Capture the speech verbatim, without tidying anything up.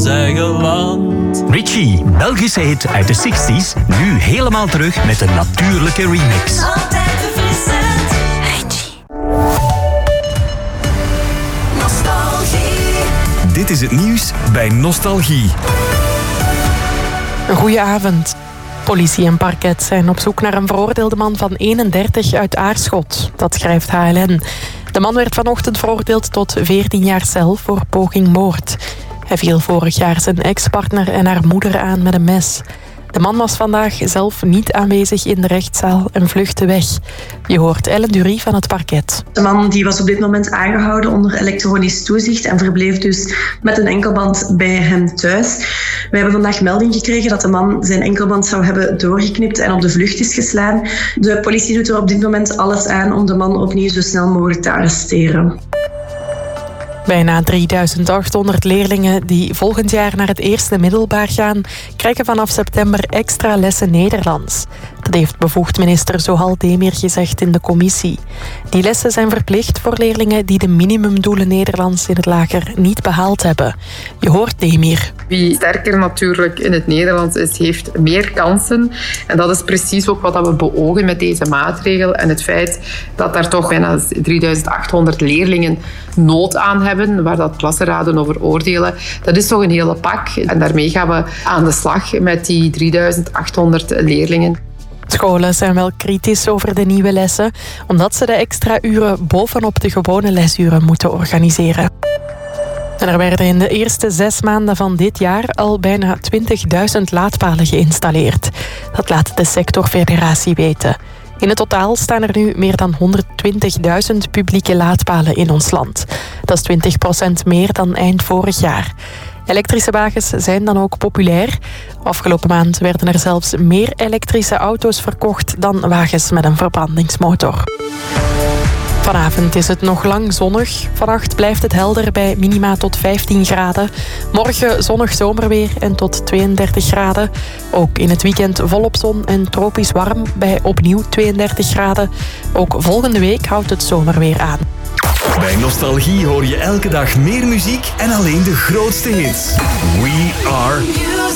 ons eigen land. Richie, Belgische hit uit de zestig's, nu helemaal terug met een natuurlijke remix. Altijd verfrissend. Richie. Nostalgie. Dit is het nieuws bij Nostalgie. Een goeie avond. Politie en parket zijn op zoek naar een veroordeelde man van eenendertig uit Aarschot. Dat schrijft H L N. De man werd vanochtend veroordeeld tot veertien jaar cel voor poging moord. Hij viel vorig jaar zijn ex-partner en haar moeder aan met een mes. De man was vandaag zelf niet aanwezig in de rechtszaal en vluchtte weg. Je hoort Ellen Durie van het parket. De man die was op dit moment aangehouden onder elektronisch toezicht en verbleef dus met een enkelband bij hem thuis. We hebben vandaag melding gekregen dat de man zijn enkelband zou hebben doorgeknipt en op de vlucht is geslaan. De politie doet er op dit moment alles aan om de man opnieuw zo snel mogelijk te arresteren. Bijna drieduizend achthonderd leerlingen die volgend jaar naar het eerste middelbaar gaan, krijgen vanaf september extra lessen Nederlands. Dat heeft bevoegd minister Zohal Demir gezegd in de commissie. Die lessen zijn verplicht voor leerlingen die de minimumdoelen Nederlands in het lager niet behaald hebben. Je hoort Demir. Wie sterker natuurlijk in het Nederlands is, heeft meer kansen. En dat is precies ook wat we beogen met deze maatregel. En het feit dat daar toch bijna drieduizend achthonderd leerlingen nood aan hebben, waar dat klassenraden over oordelen, dat is toch een hele pak. En daarmee gaan we aan de slag met die drieduizend achthonderd leerlingen. Scholen zijn wel kritisch over de nieuwe lessen, omdat ze de extra uren bovenop de gewone lesuren moeten organiseren. En er werden in de eerste zes maanden van dit jaar al bijna twintigduizend laadpalen geïnstalleerd. Dat laat de sectorfederatie weten. In het totaal staan er nu meer dan honderdtwintigduizend publieke laadpalen in ons land. Dat is twintig procent meer dan eind vorig jaar. Elektrische wagens zijn dan ook populair. Afgelopen maand werden er zelfs meer elektrische auto's verkocht dan wagens met een verbrandingsmotor. Vanavond is het nog lang zonnig. Vannacht blijft het helder bij minima tot vijftien graden. Morgen zonnig zomerweer en tot tweeëndertig graden. Ook in het weekend volop zon en tropisch warm bij opnieuw tweeëndertig graden. Ook volgende week houdt het zomerweer aan. Bij Nostalgie hoor je elke dag meer muziek en alleen de grootste hits. We are